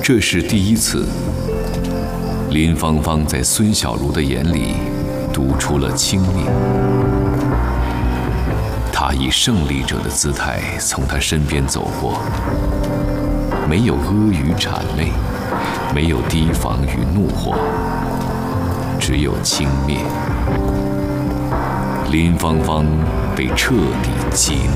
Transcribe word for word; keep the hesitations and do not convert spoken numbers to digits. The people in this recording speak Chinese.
这是第一次，林芳芳在孙小茹的眼里读出了轻蔑。他以胜利者的姿态从他身边走过，没有阿谀谄媚，没有提防与怒火，只有轻蔑。林芳芳被彻底激怒。